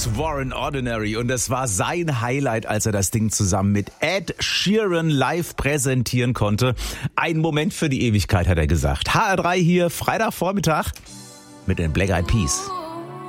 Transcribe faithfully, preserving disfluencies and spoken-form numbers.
ist Warren Ordinary und das war sein Highlight, als er das Ding zusammen mit Ed Sheeran live präsentieren konnte. Ein Moment für die Ewigkeit, hat er gesagt. H R drei hier, Freitagvormittag mit den Black Eyed Peas.